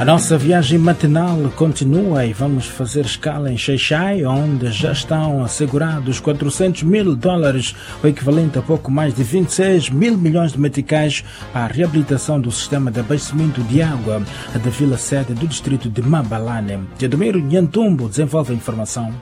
A nossa viagem matinal continua e vamos fazer escala em Xai-Xai, onde já estão assegurados $400 mil, o equivalente a pouco mais de 26 mil milhões de meticais, para a reabilitação do sistema de abastecimento de água da vila-sede do distrito de Mabalane. Teodomiro Nhantumbo desenvolve a informação.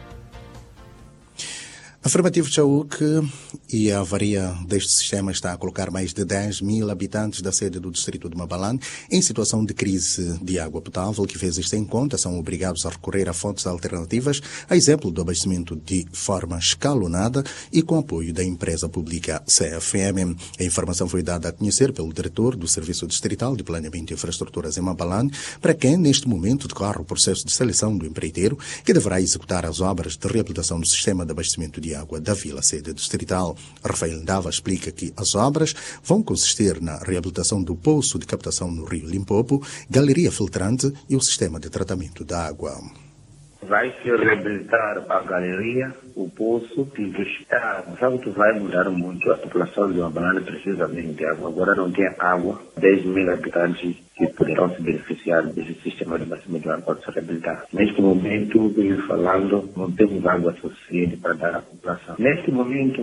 Afirmativo Chauk, e a avaria deste sistema está a colocar mais de 10 mil habitantes da sede do distrito de Mabalane em situação de crise de água potável, que fez isto em conta, são obrigados a recorrer a fontes alternativas, a exemplo do abastecimento de forma escalonada e com apoio da empresa pública CFM. A informação foi dada a conhecer pelo diretor do Serviço Distrital de Planeamento e Infraestruturas em Mabalane, para quem neste momento decorre o processo de seleção do empreiteiro que deverá executar as obras de reabilitação do sistema de abastecimento de água da vila-sede distrital. Rafael Ndava explica que as obras vão consistir na reabilitação do poço de captação no rio Limpopo, galeria filtrante e o sistema de tratamento da água. Vai-se reabilitar a galeria, o poço, que está, sabe que vai mudar muito. A população de Mabalane precisa mesmo de água. Agora não tem água. 10 mil habitantes que poderão se beneficiar desse sistema de abastecimento de água para se reabilitar. Neste momento, falando, não temos água suficiente para dar à população. Neste momento,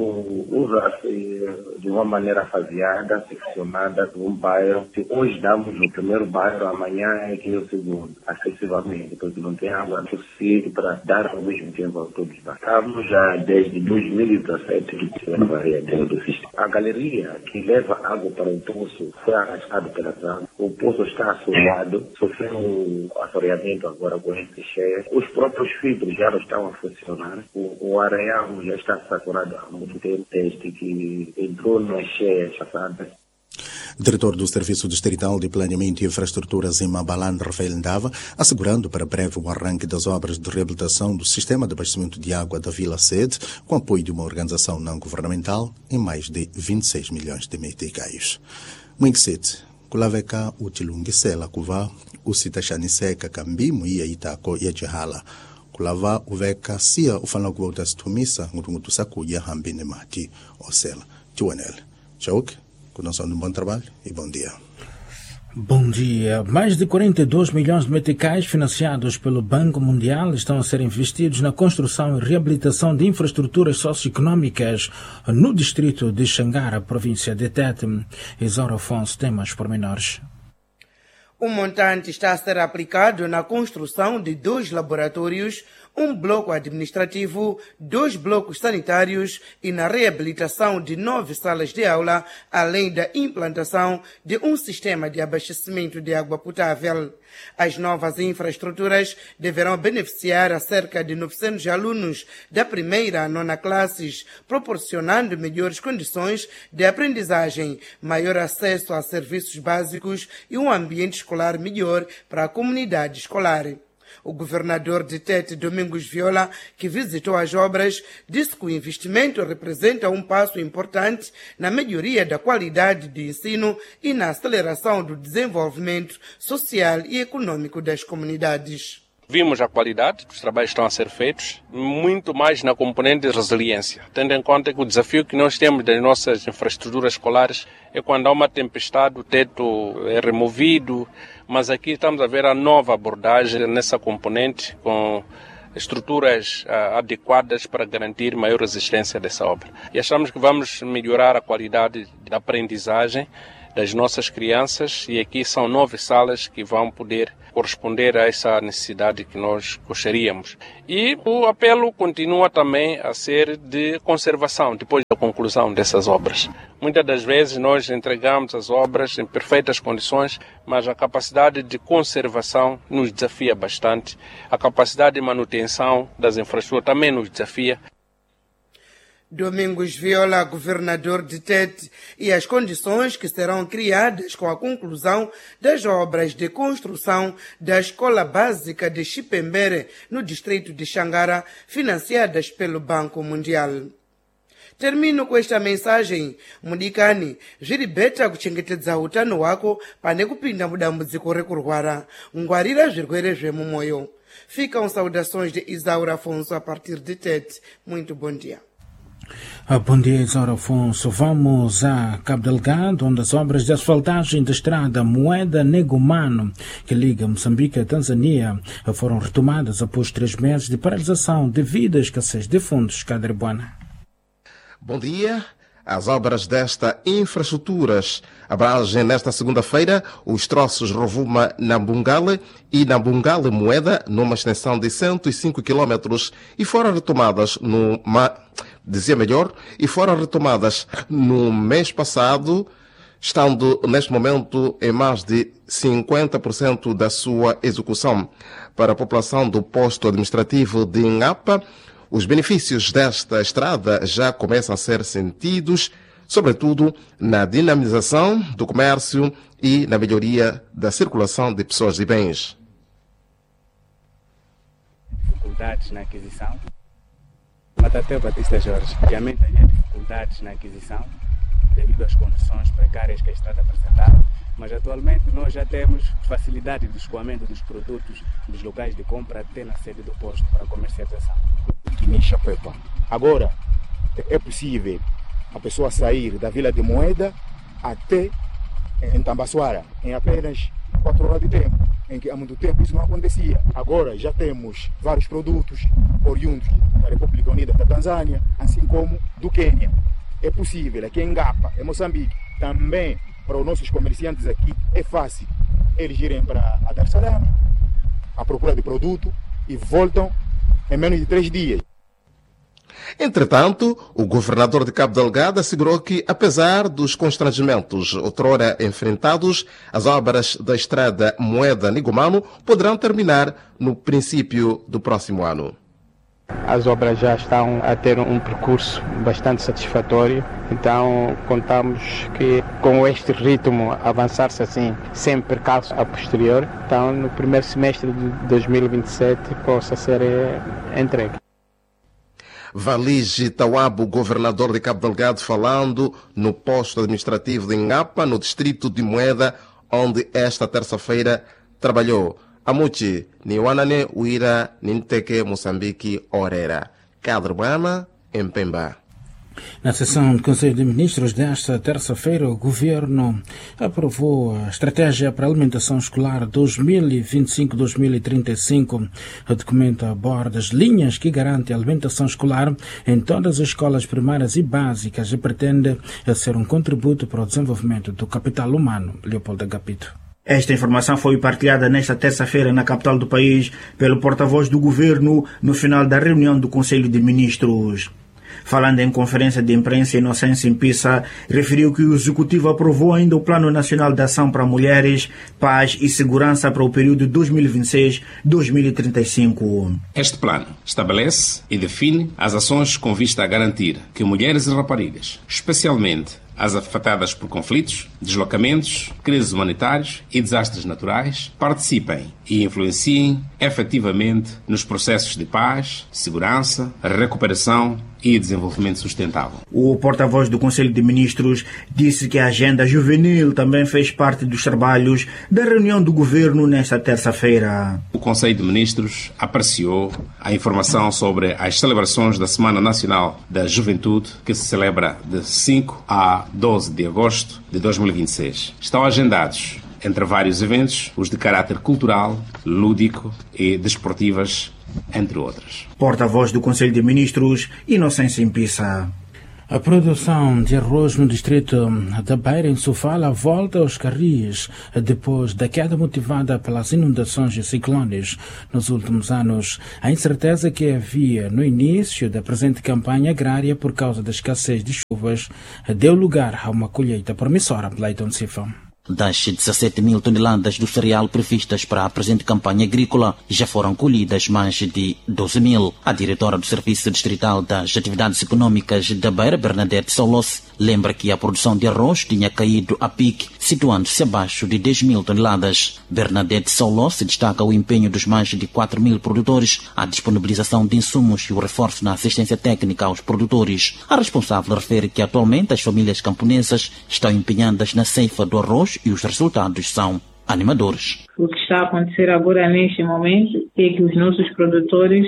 usa-se de uma maneira faseada, seccionada, um bairro. Se hoje damos no primeiro bairro, amanhã é que é o segundo, acessivamente, porque não tem água suficiente para dar ao mesmo tempo a todos. Estamos já desde 2017 que tem a avaria dentro do sistema. A galeria que leva água para o poço foi arrastada pela água. O poço está assoreado, sofreu um assoreamento agora com esse cheia. Os próprios filtros já não estão a funcionar. O areal já está saturado há muito tempo, desde que entrou nas cheias passadas. Diretor do Serviço Distrital de Planeamento e Infraestruturas em Mabalane, Rafael Ndava, assegurando para breve o arranque das obras de reabilitação do sistema de abastecimento de água da vila-sede, com apoio de uma organização não-governamental, em mais de 26 milhões de meticais. Mwinksete, kulaveka utilungisela kuva usitashaniseca kambimu iya itako ya jihala. Kulava uveka sia ufana kuva utastumisa ngutungutusakuya hambine mati osela. Tuanele. Chauk, conosco um bom trabalho e bom dia. Bom dia. Mais de 42 milhões de meticais financiados pelo Banco Mundial estão a ser investidos na construção e reabilitação de infraestruturas socioeconómicas no distrito de Xangara, província de Tete. Isaura Afonso tem mais pormenores. O montante está a ser aplicado na construção de 2 laboratórios, um bloco administrativo, 2 blocos sanitários e na reabilitação de 9 salas de aula, além da implantação de um sistema de abastecimento de água potável. As novas infraestruturas deverão beneficiar a cerca de 900 alunos da primeira a 9ª classes, proporcionando melhores condições de aprendizagem, maior acesso a serviços básicos e um ambiente escolar melhor para a comunidade escolar. O governador de Tete, Domingos Viola, que visitou as obras, disse que o investimento representa um passo importante na melhoria da qualidade de ensino e na aceleração do desenvolvimento social e econômico das comunidades. Vimos a qualidade dos trabalhos que estão a ser feitos, muito mais na componente de resiliência, tendo em conta que o desafio que nós temos das nossas infraestruturas escolares é quando há uma tempestade, o teto é removido, mas aqui estamos a ver a nova abordagem nessa componente com estruturas adequadas para garantir maior resistência dessa obra. E achamos que vamos melhorar a qualidade da aprendizagem das nossas crianças e aqui são 9 salas que vão poder corresponder a essa necessidade que nós gostaríamos. E o apelo continua também a ser de conservação depois da conclusão dessas obras. Muitas das vezes nós entregamos as obras em perfeitas condições, mas a capacidade de conservação nos desafia bastante. A capacidade de manutenção das infraestruturas também nos desafia. Domingos Viola, governador de Tete, e as condições que serão criadas com a conclusão das obras de construção da Escola Básica de Chipembere, no distrito de Xangara, financiadas pelo Banco Mundial. Termino com esta mensagem. Mudikani, zviribeta kuchengetedza utano wako pane kupinda mudambudziko rekurwara. Ngwarira zvirwere zvemumoyo. Ficam saudações de Isaura Afonso a partir de Tete. Muito bom dia. Bom dia, Isaura Afonso. Vamos a Cabo Delgado, onde as obras de asfaltagem da estrada Moeda Negumano, que liga Moçambique a Tanzânia, foram retomadas após 3 meses de paralisação devido à escassez de fundos. Cadrebuana. Bom dia. As obras desta infraestruturas abrangem nesta segunda-feira os troços Rovuma-Nambungale e Nambungale-Moeda, numa extensão de 105 km, e foram retomadas no mês passado, estando neste momento em mais de 50% da sua execução. Para a população do posto administrativo de Inhapa, os benefícios desta estrada já começam a ser sentidos, sobretudo na dinamização do comércio e na melhoria da circulação de pessoas e bens. Dificuldades na aquisição. Matateu Batista Jorge, realmente havia dificuldades na aquisição devido às condições precárias que a estrada apresentava, mas atualmente nós já temos facilidade de escoamento dos produtos dos locais de compra até na sede do posto para comercialização. Agora, é possível a pessoa sair da Vila de Moeda até em Tambassuara em apenas 4 horas de tempo, em que há muito tempo isso não acontecia. Agora já temos vários produtos oriundos da República Unida da Tanzânia, assim como do Quênia. É possível aqui em Ngapa, em Moçambique, também para os nossos comerciantes aqui é fácil eles irem para a Dar es Salaam à procura de produto e voltam em menos de 3 dias. Entretanto, o governador de Cabo Delgado assegurou que, apesar dos constrangimentos outrora enfrentados, as obras da estrada Moeda Negumano poderão terminar no princípio do próximo ano. As obras já estão a ter um percurso bastante satisfatório, então contamos que com este ritmo avançar-se assim, sem percalço a posterior, então no primeiro semestre de 2027 possa ser entregue. Valigi Tawabo, governador de Cabo Delgado, falando no posto administrativo de Inhapa, no distrito de Moeda, onde esta terça-feira trabalhou. Amuchi, Niwanane, Uira, Ninteke, Moçambique, Orera. Cadrebana, em Pemba. Na sessão do Conselho de Ministros desta terça-feira, o Governo aprovou a Estratégia para a Alimentação Escolar 2025-2035. O documento aborda as linhas que garantem a alimentação escolar em todas as escolas primárias e básicas e pretende ser um contributo para o desenvolvimento do capital humano. Leopoldo Agapito. Esta informação foi partilhada nesta terça-feira na capital do país pelo porta-voz do Governo no final da reunião do Conselho de Ministros. Falando em conferência de imprensa, Inocêncio Mpissa referiu que o Executivo aprovou ainda o Plano Nacional de Ação para Mulheres, Paz e Segurança para o período 2026-2035. Este plano estabelece e define as ações com vista a garantir que mulheres e raparigas, especialmente as afetadas por conflitos, deslocamentos, crises humanitárias e desastres naturais, participem e influenciem efetivamente nos processos de paz, segurança, recuperação e desenvolvimento sustentável. O porta-voz do Conselho de Ministros disse que a agenda juvenil também fez parte dos trabalhos da reunião do Governo nesta terça-feira. O Conselho de Ministros apreciou a informação sobre as celebrações da Semana Nacional da Juventude, que se celebra de 5 a 12 de agosto de 2026. Estão agendados, entre vários eventos, os de caráter cultural, lúdico e desportivas, entre outras. Porta-voz do Conselho de Ministros, Inocêncio Mpissa. A produção de arroz no distrito da Beira, em Sofala, volta aos carris depois da queda motivada pelas inundações e ciclones. Nos últimos anos, a incerteza que havia no início da presente campanha agrária por causa da escassez de chuvas deu lugar a uma colheita promissora. Leiton Sifão. Das 17 mil toneladas do cereal previstas para a presente campanha agrícola, já foram colhidas mais de 12 mil. A diretora do Serviço Distrital das Atividades Econômicas da Beira, Bernadette Saulos, lembra que a produção de arroz tinha caído a pique, situando-se abaixo de 10 mil toneladas. Bernadette Saulos destaca o empenho dos mais de 4 mil produtores, a disponibilização de insumos e o reforço na assistência técnica aos produtores. A responsável refere que atualmente as famílias camponesas estão empenhadas na ceifa do arroz e os resultados são animadores. O que está a acontecer agora neste momento é que os nossos produtores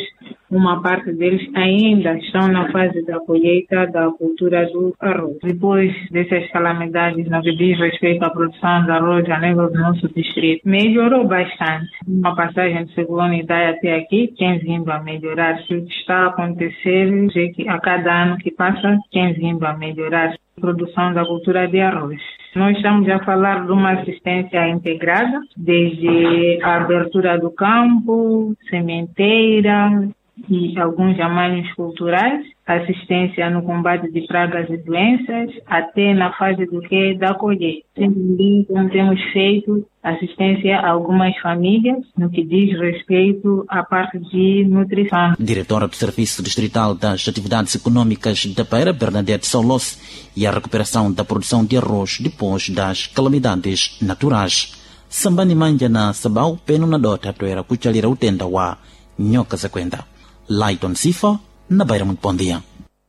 uma parte deles ainda estão na fase da colheita da cultura do arroz. Depois dessas calamidades no que diz respeito à produção de arroz a nível do nosso distrito, melhorou bastante. Uma passagem de segunda unidade até aqui tem vindo a melhorar. O que está a acontecer é que a cada ano que passa tem vindo a melhorar a produção da cultura de arroz. Nós estamos a falar de uma assistência integrada, desde a abertura do campo, sementeira e alguns amanhos culturais, assistência no combate de pragas e doenças, até na fase da colheita. Também temos feito assistência a algumas famílias no que diz respeito à parte de nutrição. Diretora do Serviço Distrital das Atividades Econômicas da Beira, Bernadette Saulos, e a recuperação da produção de arroz depois das calamidades naturais. Sambani manja na sabau peno na dota toera kuchalira utenda wa nyoka za kwenda. Lighton Sifa, na Beira, muito bom dia.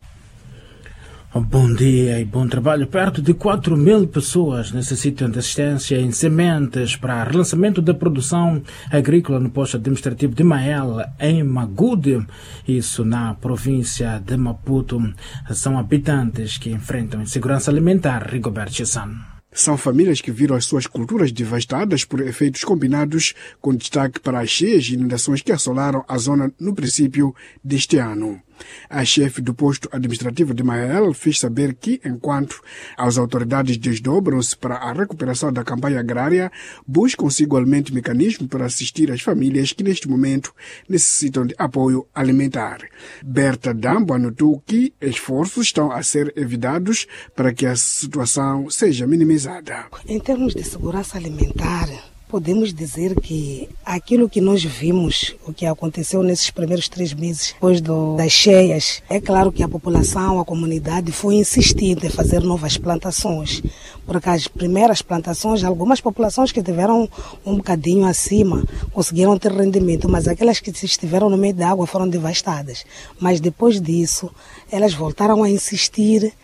Bom dia e bom trabalho. Perto de 4.000 pessoas necessitam de assistência em sementes para relançamento da produção agrícola no posto administrativo de Mael, em Magude, isso na província de Maputo. São habitantes que enfrentam insegurança alimentar. Rigoberto Chissano. São famílias que viram as suas culturas devastadas por efeitos combinados, com destaque para as cheias e inundações que assolaram a zona no princípio deste ano. A chefe do posto administrativo de Mael fez saber que, enquanto as autoridades desdobram-se para a recuperação da campanha agrária, buscam-se igualmente mecanismos para assistir as famílias que neste momento necessitam de apoio alimentar. Berta Dambo anotou que esforços estão a ser evitados para que a situação seja minimizada. Em termos de segurança alimentar, podemos dizer que aquilo que nós vimos, o que aconteceu nesses primeiros 3 meses depois das cheias, é claro que a população, a comunidade foi insistente em fazer novas plantações, porque as primeiras plantações, algumas populações que estiveram um bocadinho acima conseguiram ter rendimento, mas aquelas que estiveram no meio da água foram devastadas. Mas depois disso, elas voltaram a insistir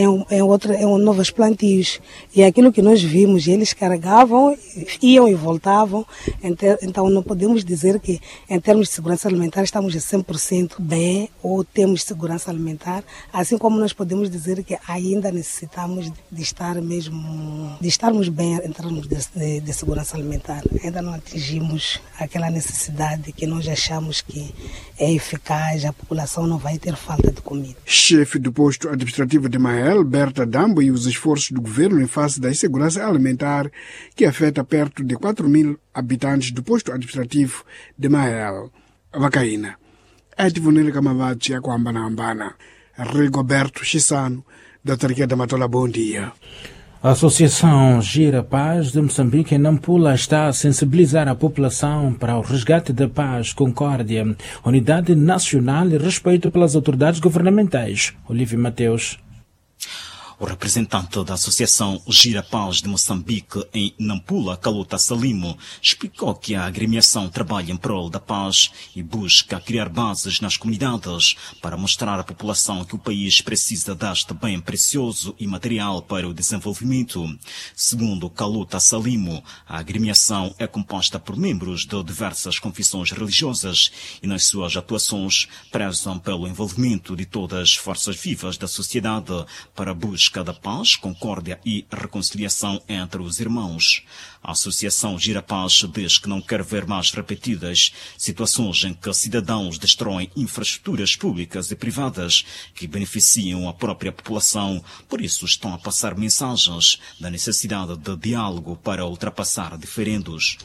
em novos plantios. E aquilo que nós vimos, eles carregavam, iam e voltavam. Então não podemos dizer que em termos de segurança alimentar estamos a 100% bem ou temos segurança alimentar, assim como nós podemos dizer que ainda necessitamos de estarmos bem em termos de segurança alimentar. Ainda não atingimos aquela necessidade que nós achamos que é eficaz, a população não vai ter falta de comida. Chefe do posto administrativo de Mael, Berta Dambo, e os esforços do governo em face da insegurança alimentar que afeta perto de 4.000 habitantes do posto administrativo de Mael. Vacaína. Etivunele Kamavati ya Kwambana. Rigoberto Chissano, da Tarquia da Matola, bom dia. A Associação Gira Paz de Moçambique em Nampula está a sensibilizar a população para o resgate da paz, concórdia, unidade nacional e respeito pelas autoridades governamentais. Olívio Mateus. O representante da Associação Gira Paz de Moçambique em Nampula, Kaluta Salimo, explicou que a agremiação trabalha em prol da paz e busca criar bases nas comunidades para mostrar à população que o país precisa deste bem precioso e material para o desenvolvimento. Segundo Kaluta Salimo, a agremiação é composta por membros de diversas confissões religiosas e nas suas atuações prezam pelo envolvimento de todas as forças vivas da sociedade para a busca da paz, concórdia e reconciliação entre os irmãos. A Associação Gira Paz diz que não quer ver mais repetidas situações em que cidadãos destroem infraestruturas públicas e privadas que beneficiam a própria população. Por isso estão a passar mensagens da necessidade de diálogo para ultrapassar diferendos.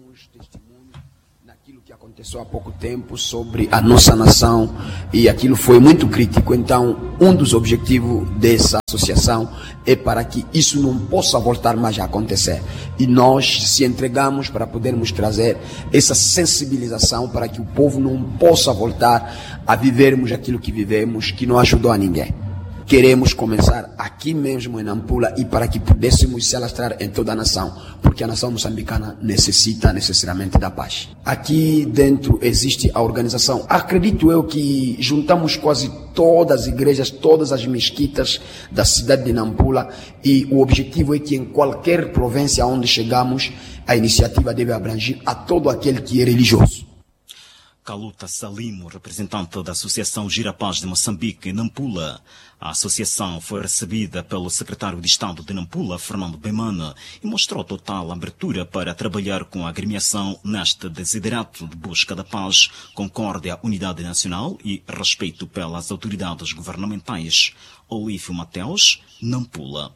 Aconteceu há pouco tempo sobre a nossa nação e aquilo foi muito crítico. Então, um dos objetivos dessa associação é para que isso não possa voltar mais a acontecer. E nós se entregamos para podermos trazer essa sensibilização para que o povo não possa voltar a vivermos aquilo que vivemos, que não ajudou a ninguém. Queremos começar aqui mesmo em Nampula e para que pudéssemos se alastrar em toda a nação, porque a nação moçambicana necessita necessariamente da paz. Aqui dentro existe a organização. Acredito eu que juntamos quase todas as igrejas, todas as mesquitas da cidade de Nampula e o objetivo é que em qualquer província onde chegamos, a iniciativa deve abranger a todo aquele que é religioso. Kaluta Salimo, representante da Associação Girapaz de Moçambique, em Nampula. A associação foi recebida pelo secretário de Estado de Nampula, Fernando Bemana, e mostrou total abertura para trabalhar com a agremiação neste desiderato de busca da paz, concórdia, unidade nacional e respeito pelas autoridades governamentais. Olívio Mateus, Nampula.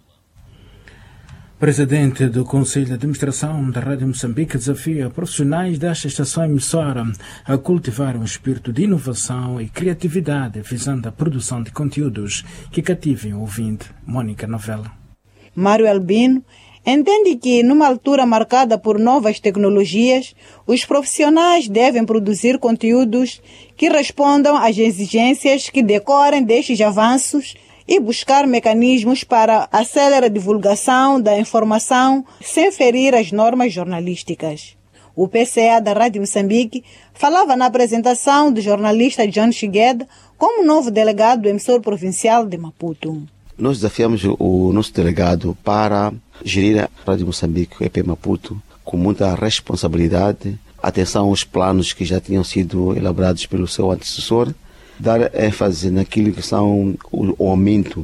Presidente do Conselho de Administração da Rádio Moçambique desafia profissionais desta estação emissora a cultivar um espírito de inovação e criatividade visando a produção de conteúdos que cativem o ouvinte. Mônica Novella. Mário Albino entende que, numa altura marcada por novas tecnologias, os profissionais devem produzir conteúdos que respondam às exigências que decorrem destes avanços e buscar mecanismos para acelerar a divulgação da informação sem ferir as normas jornalísticas. O PCA da Rádio Moçambique falava na apresentação do jornalista John Shigueda como novo delegado do emissor provincial de Maputo. Nós desafiamos o nosso delegado para gerir a Rádio Moçambique, o EP Maputo, com muita responsabilidade, atenção aos planos que já tinham sido elaborados pelo seu antecessor, dar ênfase naquilo que são o aumento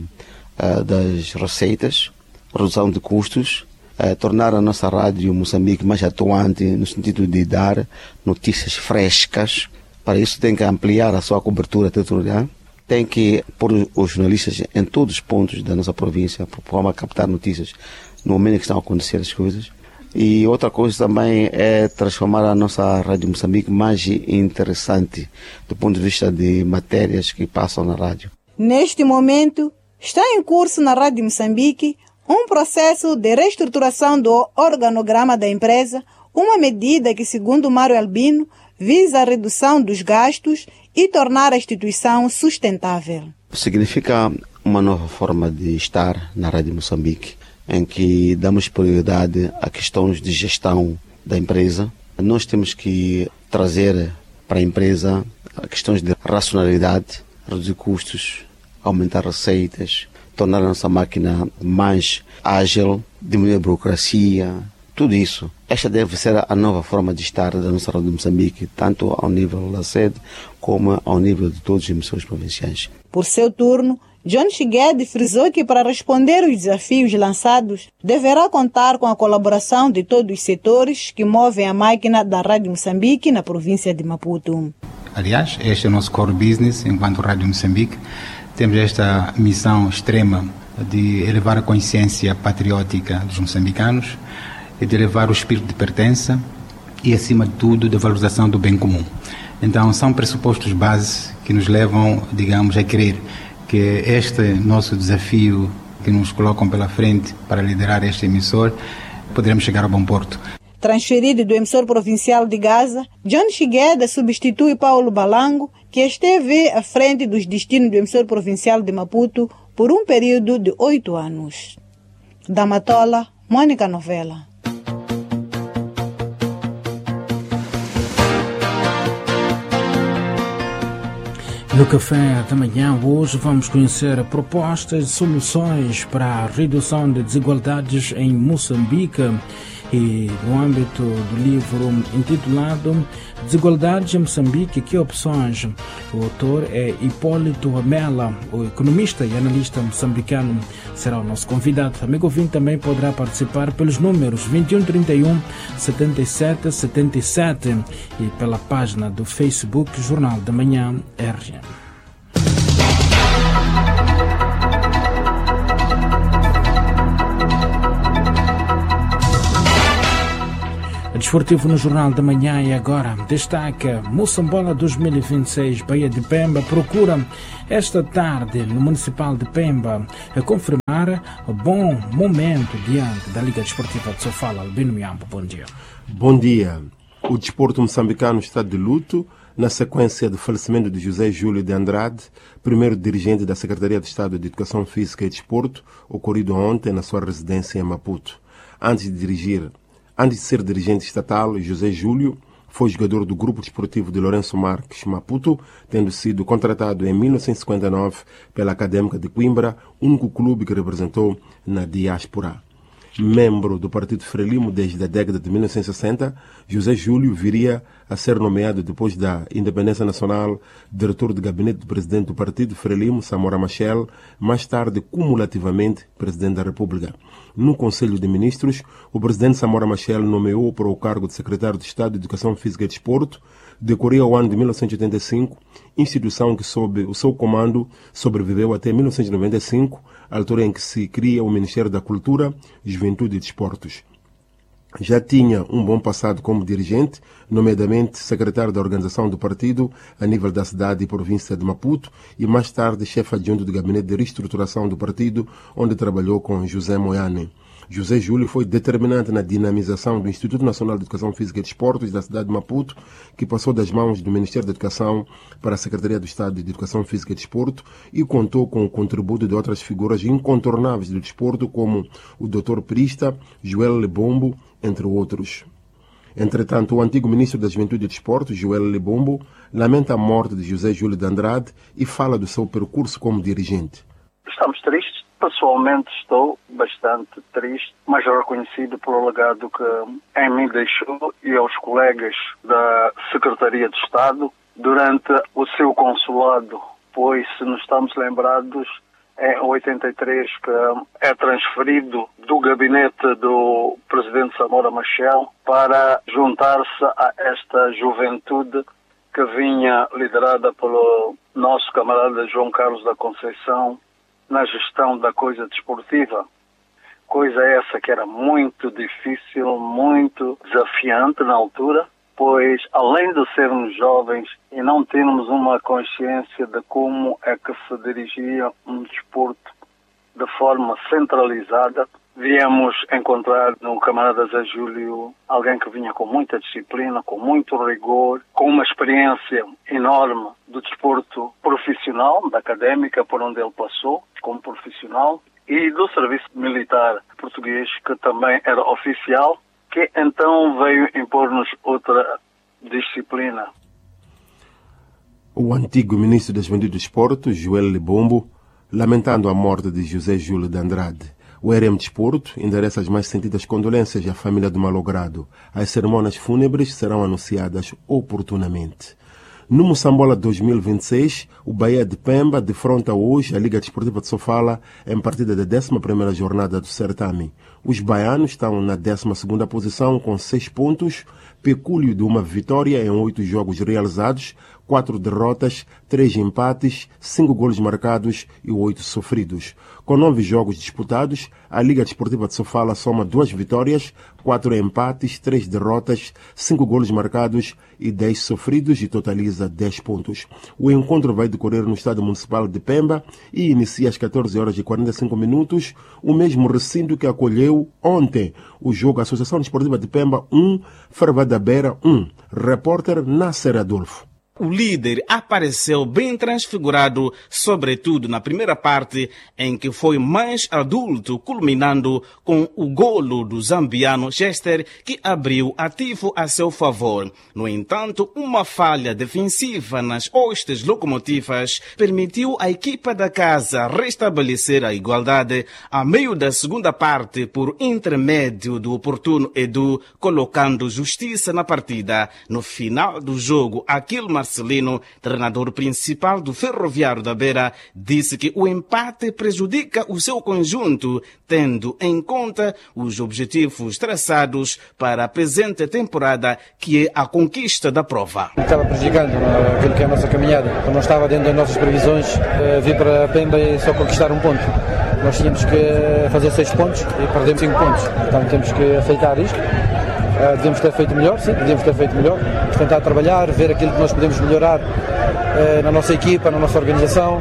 das receitas, redução de custos, tornar a nossa Rádio Moçambique mais atuante no sentido de dar notícias frescas. Para isso tem que ampliar a sua cobertura territorial, tem que pôr os jornalistas em todos os pontos da nossa província, para forma a captar notícias no momento em que estão a acontecer as coisas. E outra coisa também é transformar a nossa Rádio Moçambique mais interessante do ponto de vista de matérias que passam na rádio. Neste momento, está em curso na Rádio Moçambique um processo de reestruturação do organograma da empresa, uma medida que, segundo Mário Albino, visa a redução dos gastos e tornar a instituição sustentável. Significa uma nova forma de estar na Rádio Moçambique, em que damos prioridade a questões de gestão da empresa. Nós temos que trazer para a empresa questões de racionalidade, reduzir custos, aumentar receitas, tornar a nossa máquina mais ágil, diminuir a burocracia, tudo isso. Esta deve ser a nova forma de estar da nossa Rádio de Moçambique, tanto ao nível da sede como ao nível de todos os emissores provinciais. Por seu turno, John Shigueda frisou que para responder aos desafios lançados, deverá contar com a colaboração de todos os setores que movem a máquina da Rádio Moçambique na província de Maputo. Aliás, este é o nosso core business enquanto Rádio Moçambique. Temos esta missão extrema de elevar a consciência patriótica dos moçambicanos e de elevar o espírito de pertença e, acima de tudo, de valorização do bem comum. Então, são pressupostos base que nos levam, digamos, a crer que este nosso desafio que nos colocam pela frente para liderar este emissor, poderemos chegar a bom porto. Transferido do emissor provincial de Gaza, John Shigueda substitui Paulo Balango, que esteve à frente dos destinos do emissor provincial de Maputo por um período de 8 anos. Da Matola, Mônica Novella. No Café da Manhã, hoje vamos conhecer propostas e soluções para a redução de desigualdades em Moçambique e no âmbito do livro intitulado Desigualdades em Moçambique, que opções? O autor é Hipólito Amela, o economista e analista moçambicano, será o nosso convidado. Amigo ouvinte também poderá participar pelos números 2131 7777 e pela página do Facebook Jornal da Manhã RN. Desportivo no Jornal da Manhã e agora destaca Moçambola 2026. Baía de Pemba procura esta tarde no Municipal de Pemba a confirmar o bom momento diante da Liga Desportiva de Sofala. Albino Miambo, bom dia. Bom dia. O desporto moçambicano está de luto na sequência do falecimento de José Júlio de Andrade, primeiro dirigente da Secretaria de Estado de Educação Física e Desporto, ocorrido ontem na sua residência em Maputo. Antes de ser dirigente estatal, José Júlio foi jogador do Grupo Desportivo de Lourenço Marques, Maputo, tendo sido contratado em 1959 pela Académica de Coimbra, único clube que representou na diáspora. Membro do Partido Frelimo desde a década de 1960, José Júlio viria a ser nomeado depois da independência nacional diretor de gabinete do presidente do partido, Frelimo Samora Machel, mais tarde cumulativamente presidente da República. No Conselho de Ministros, o presidente Samora Machel nomeou para o cargo de secretário de Estado de Educação Física e Desporto, decorria ao ano de 1985, instituição que sob o seu comando sobreviveu até 1995, altura em que se cria o Ministério da Cultura, Juventude e Desportos. Já tinha um bom passado como dirigente, nomeadamente secretário da organização do partido a nível da cidade e província de Maputo e mais tarde chefe adjunto do gabinete de reestruturação do partido, onde trabalhou com José Moyane. José Júlio foi determinante na dinamização do Instituto Nacional de Educação Física e Desportos da cidade de Maputo, que passou das mãos do Ministério da Educação para a Secretaria do Estado de Educação Física e Desporto e contou com o contributo de outras figuras incontornáveis do desporto, como o Dr. Prista, Joel Lebombo, entre outros. Entretanto, o antigo ministro da Juventude e Desportos, Joel Lebombo, lamenta a morte de José Júlio de Andrade e fala do seu percurso como dirigente. Estamos tristes. Pessoalmente estou bastante triste, mas reconhecido pelo legado que em mim deixou e aos colegas da Secretaria de Estado durante o seu consulado, pois se nos estamos lembrados, em 83 que é transferido do gabinete do presidente Samora Machel para juntar-se a esta juventude que vinha liderada pelo nosso camarada João Carlos da Conceição na gestão da coisa desportiva. Coisa essa que era muito difícil, muito desafiante na altura, pois além de sermos jovens e não termos uma consciência de como é que se dirigia um desporto de forma centralizada, viemos encontrar no camarada Zé Júlio alguém que vinha com muita disciplina, com muito rigor, com uma experiência enorme do desporto profissional, da académica por onde ele passou como profissional, e do serviço militar português, que também era oficial, que então veio impor-nos outra disciplina. O antigo ministro da Juventude e Desporto, Joel Lebombo, lamentando a morte de José Júlio de Andrade. O RM Desporto endereça as mais sentidas condolências à família do malogrado. As cerimônias fúnebres serão anunciadas oportunamente. No Moçambola 2026, o Bahia de Pemba defronta hoje a Liga Desportiva de Sofala em partida da 11ª jornada do certame. Os baianos estão na 12ª posição com 6 pontos, pecúlio de uma vitória em 8 jogos realizados, 4 derrotas, 3 empates, 5 golos marcados e 8 sofridos. Com 9 jogos disputados, a Liga Desportiva de Sofala soma 2 vitórias, 4 empates, 3 derrotas, 5 golos marcados e 10 sofridos e totaliza 10 pontos. O encontro vai decorrer no Estádio Municipal de Pemba e inicia às 14h45, o mesmo recinto que acolheu ontem o jogo Associação Desportiva de Pemba 1, Farvada Beira 1. Repórter Nasser Adolfo. O líder apareceu bem transfigurado, sobretudo na primeira parte, em que foi mais adulto, culminando com o golo do zambiano Chester, que abriu ativo a seu favor. No entanto, uma falha defensiva nas hostes locomotivas permitiu à equipa da casa restabelecer a igualdade a meio da segunda parte por intermédio do oportuno Edu, colocando justiça na partida. No final do jogo, Aquilo Marcelino, treinador principal do Ferroviário da Beira, disse que o empate prejudica o seu conjunto, tendo em conta os objetivos traçados para a presente temporada, que é a conquista da prova. Estava prejudicando aquilo que é a nossa caminhada. Não estava dentro das nossas previsões vir para Pemba e só conquistar um ponto. Nós tínhamos que fazer 6 pontos e perdemos 5 pontos. Então temos que aceitar isto. Devíamos ter feito melhor, sim, podíamos ter feito melhor. Tentar trabalhar, ver aquilo que nós podemos melhorar na nossa equipa, na nossa organização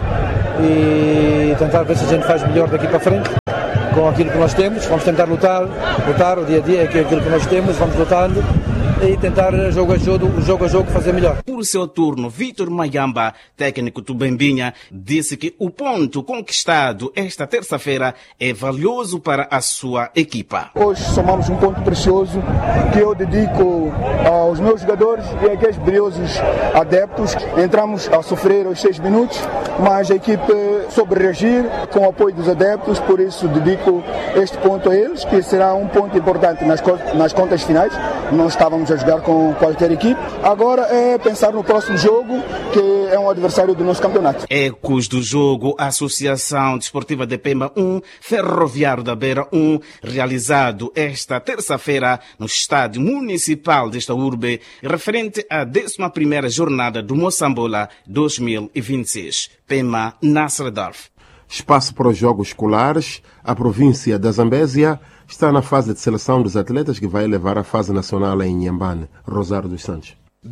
e tentar ver se a gente faz melhor daqui para frente com aquilo que nós temos. Vamos tentar lutar o dia a dia, aquilo que nós temos, vamos lutando e tentar jogo a jogo fazer melhor. Por seu turno, Vitor Mayamba, técnico Tubembinha, disse que o ponto conquistado esta terça-feira é valioso para a sua equipa. Hoje somamos um ponto precioso que eu dedico aos meus jogadores e àqueles brilhosos adeptos. Entramos a sofrer aos 6 minutos, mas a equipe soube reagir com o apoio dos adeptos, por isso dedico este ponto a eles, que será um ponto importante nas contas finais. Não está estávamos a jogar com qualquer equipe. Agora é pensar no próximo jogo, que é um adversário do nosso campeonato. Ecos do jogo Associação Desportiva de Pemba 1, Ferroviário da Beira 1, realizado esta terça-feira no Estádio Municipal desta urbe, referente à 11ª jornada do Moçambola 2026. Pemba, Nasredorf. Espaço para os Jogos Escolares, a província da Zambésia está na fase de seleção dos atletas que vai levar à fase nacional em Inhambane. Rosário dos Santos.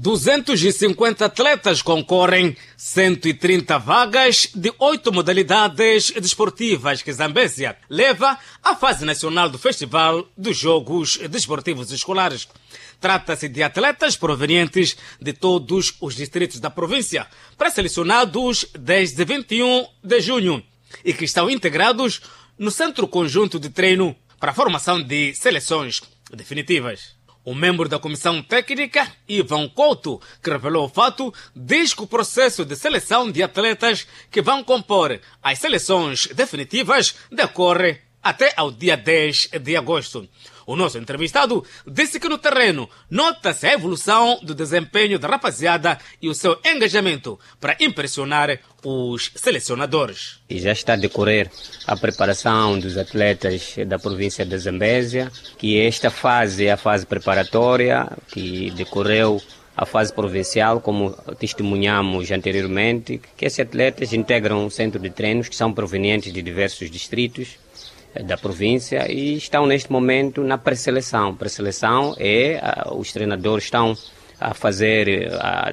250 atletas concorrem, 130 vagas de 8 modalidades desportivas que Zambésia leva à fase nacional do Festival dos Jogos Desportivos Escolares. Trata-se de atletas provenientes de todos os distritos da província, pré-selecionados desde 21 de junho e que estão integrados no Centro Conjunto de Treino para a formação de seleções definitivas. O membro da Comissão Técnica, Ivan Couto, que revelou o fato, diz que o processo de seleção de atletas que vão compor as seleções definitivas decorre até ao dia 10 de agosto. O nosso entrevistado disse que no terreno nota-se a evolução do desempenho da rapaziada e o seu engajamento para impressionar os selecionadores. E já está a decorrer a preparação dos atletas da província da Zambésia, que esta fase é a fase preparatória, que decorreu a fase provincial, como testemunhamos anteriormente, que esses atletas integram um centro de treinos que são provenientes de diversos distritos da província e estão neste momento na pré-seleção. Pré-seleção é os treinadores estão a fazer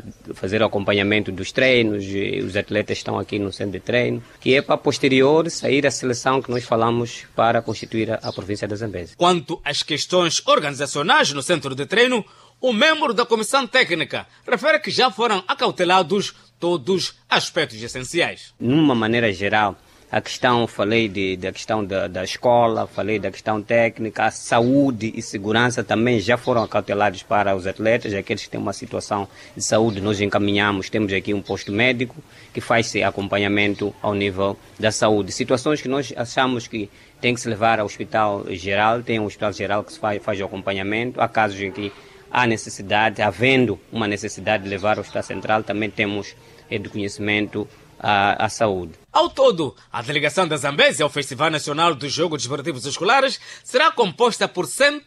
o acompanhamento dos treinos, e os atletas estão aqui no centro de treino, que é para posterior sair a seleção que nós falamos para constituir a província da Zambésia. Quanto às questões organizacionais no centro de treino, o membro da comissão técnica refere que já foram acautelados todos os aspectos essenciais. Numa maneira geral, a questão, falei da questão da escola, falei da questão técnica, a saúde e segurança também já foram acautelados para os atletas, aqueles que têm uma situação de saúde nós encaminhamos, temos aqui um posto médico que faz acompanhamento ao nível da saúde. Situações que nós achamos que tem que se levar ao hospital geral, tem um hospital geral que faz o acompanhamento, há casos em que há necessidade, havendo uma necessidade de levar ao hospital central, também temos de conhecimento à saúde. Ao todo, a delegação da Zambésia ao Festival Nacional dos Jogos Desportivos Escolares será composta por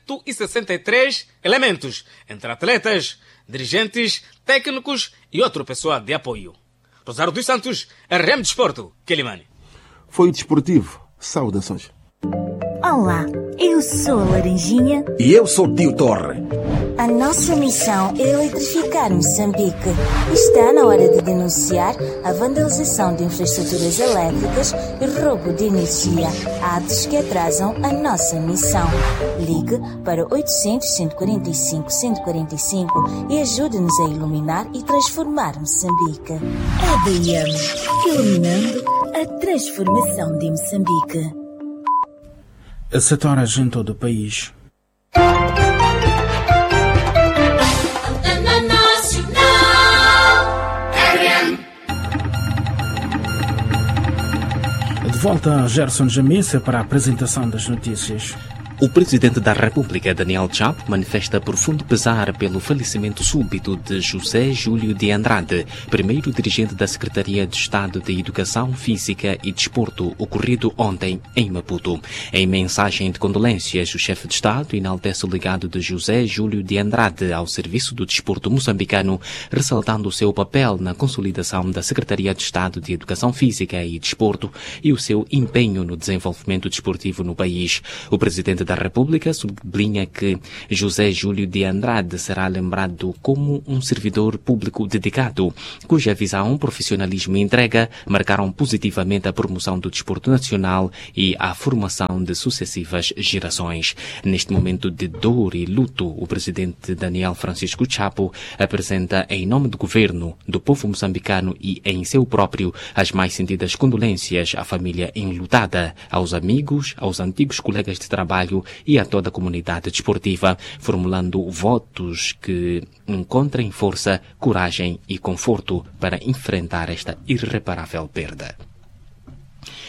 163 elementos, entre atletas, dirigentes, técnicos e outro pessoal de apoio. Rosário dos Santos, RM Desporto, Quelimane. Foi o desportivo. Saudações. Olá, eu sou a Laranjinha. E eu sou o Tio Torre. A nossa missão é eletrificar Moçambique. Está na hora de denunciar a vandalização de infraestruturas elétricas e roubo de energia, atos que atrasam a nossa missão. Ligue para 800-145-145 e ajude-nos a iluminar e transformar Moçambique. EDM, iluminando a transformação de Moçambique. 7 horas em todo o país. De volta a Gerson Jamissa para a apresentação das notícias. O presidente da República, Daniel Chapo, manifesta profundo pesar pelo falecimento súbito de José Júlio de Andrade, primeiro dirigente da Secretaria de Estado de Educação Física e Desporto, ocorrido ontem em Maputo. Em mensagem de condolências, o chefe de Estado enaltece o legado de José Júlio de Andrade ao serviço do desporto moçambicano, ressaltando o seu papel na consolidação da Secretaria de Estado de Educação Física e Desporto e o seu empenho no desenvolvimento desportivo no país. O presidente da República sublinha que José Júlio de Andrade será lembrado como um servidor público dedicado, cuja visão, profissionalismo e entrega marcaram positivamente a promoção do desporto nacional e a formação de sucessivas gerações. Neste momento de dor e luto, o presidente Daniel Francisco Chapo apresenta em nome do governo, do povo moçambicano e em seu próprio as mais sentidas condolências à família enlutada, aos amigos, aos antigos colegas de trabalho e a toda a comunidade desportiva, formulando votos que encontrem força, coragem e conforto para enfrentar esta irreparável perda.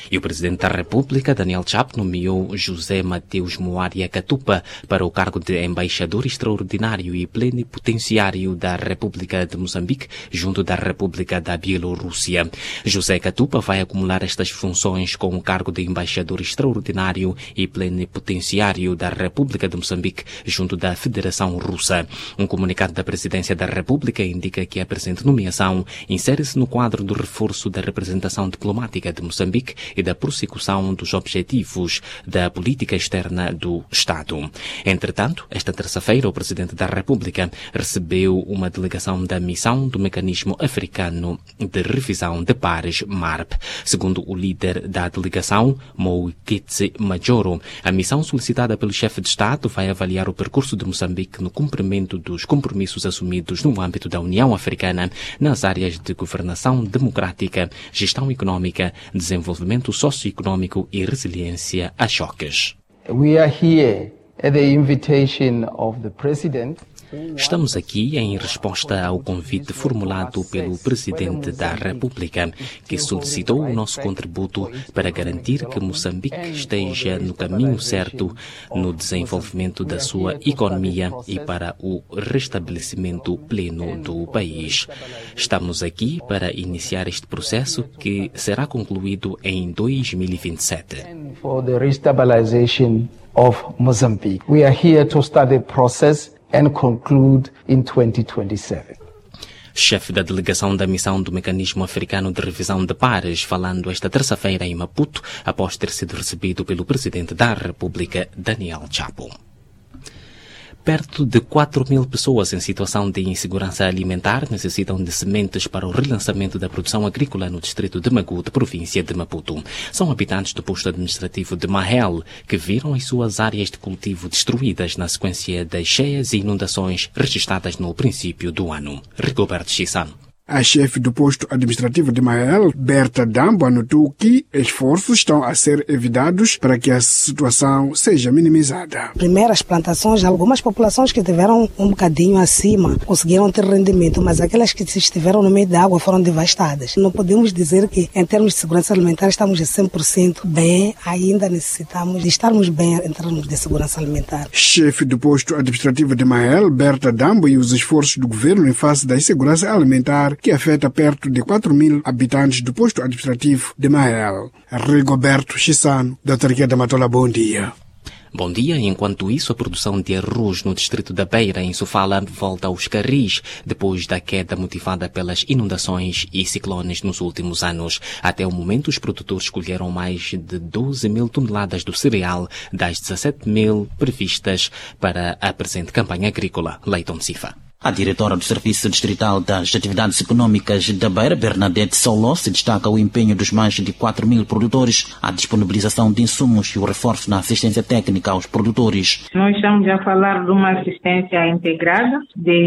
E o Presidente da República, Daniel Chapo, nomeou José Mateus Moaria Catupa para o cargo de embaixador extraordinário e plenipotenciário da República de Moçambique junto da República da Bielorrússia. José Catupa vai acumular estas funções com o cargo de embaixador extraordinário e plenipotenciário da República de Moçambique junto da Federação Russa. Um comunicado da Presidência da República indica que a presente nomeação insere-se no quadro do reforço da representação diplomática de Moçambique e da prossecução dos objetivos da política externa do Estado. Entretanto, esta terça-feira, o Presidente da República recebeu uma delegação da Missão do Mecanismo Africano de Revisão de Pares, MARP. Segundo o líder da delegação, Mouketse Majoro, a missão solicitada pelo chefe de Estado vai avaliar o percurso de Moçambique no cumprimento dos compromissos assumidos no âmbito da União Africana nas áreas de governação democrática, gestão econômica, desenvolvimento socioeconômico e resiliência a choques. We are here at the invitation of the President. Estamos aqui em resposta ao convite formulado pelo Presidente da República, que solicitou o nosso contributo para garantir que Moçambique esteja no caminho certo no desenvolvimento da sua economia e para o restabelecimento pleno do país. Estamos aqui para iniciar este processo que será concluído em 2027. For the restabilization of Mozambique. We are here to start the process and conclude in 2027. Chefe da delegação da Missão do Mecanismo Africano de Revisão de Pares, falando esta terça-feira em Maputo, após ter sido recebido pelo Presidente da República, Daniel Chapo. Perto de 4.000 pessoas em situação de insegurança alimentar necessitam de sementes para o relançamento da produção agrícola no distrito de Magude, província de Maputo. São habitantes do posto administrativo de Mahel que viram as suas áreas de cultivo destruídas na sequência das cheias e inundações registradas no princípio do ano. Rigoberto Chissano. A chefe do posto administrativo de Mahel, Berta Dambo, anotou que esforços estão a ser evitados para que a situação seja minimizada. Primeiras plantações, algumas populações que estiveram um bocadinho acima conseguiram ter rendimento, mas aquelas que estiveram no meio da água foram devastadas. Não podemos dizer que, em termos de segurança alimentar, estamos a 100% bem, ainda necessitamos de estarmos bem em termos de segurança alimentar. Chefe do posto administrativo de Mahel, Berta Dambo, e os esforços do governo em face da insegurança alimentar que afeta perto de 4.000 habitantes do posto administrativo de Mahel. Rigoberto Chissano, da autarquia da Matola, bom dia. Bom dia. Enquanto isso, a produção de arroz no distrito da Beira, em Sofala, volta aos carris depois da queda motivada pelas inundações e ciclones nos últimos anos. Até o momento, os produtores colheram mais de 12.000 toneladas do cereal das 17.000 previstas para a presente campanha agrícola. Leiton Cifa. A diretora do Serviço Distrital das Atividades Econômicas da Beira, Bernadette Saulos, destaca o empenho dos mais de 4.000 produtores, a disponibilização de insumos e o reforço na assistência técnica aos produtores. Nós estamos a falar de uma assistência integrada,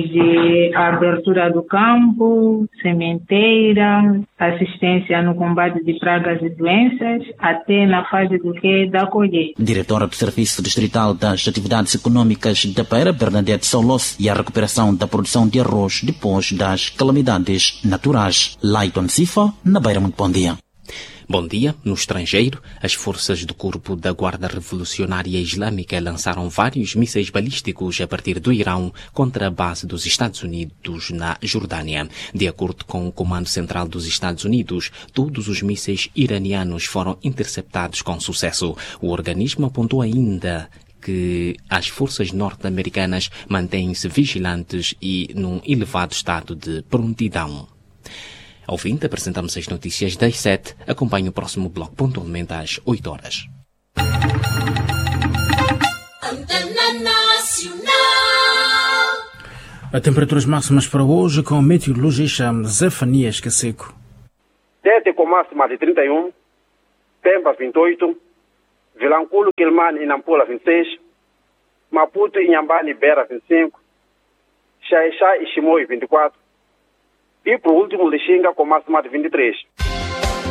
desde a abertura do campo, sementeira, assistência no combate de pragas e doenças, até na fase da colheita. Diretora do Serviço Distrital das Atividades Econômicas da Beira, Bernadette Saulos, e a recuperação da produção de arroz depois das calamidades naturais. Leiton Cifa, na Beira, muito bom dia. Bom dia. No estrangeiro, as forças do Corpo da Guarda Revolucionária Islâmica lançaram vários mísseis balísticos a partir do Irão contra a base dos Estados Unidos na Jordânia. De acordo com o Comando Central dos Estados Unidos, todos os mísseis iranianos foram interceptados com sucesso. O organismo apontou ainda que as forças norte-americanas mantêm-se vigilantes e num elevado estado de prontidão. Ouvinte, apresentamos as notícias das 7. Acompanhe o próximo bloco pontualmente às 8 horas. A temperaturas máximas para hoje com o meteorologista Zefanias Caseco. Tete com máxima de 31, Pemba 28, Vilanculo, Quilmane e Nampula 26, Maputo, Inhambane e Beira 25, Xaixá e Chimoio 24 e por último Lixinga com máxima de 23.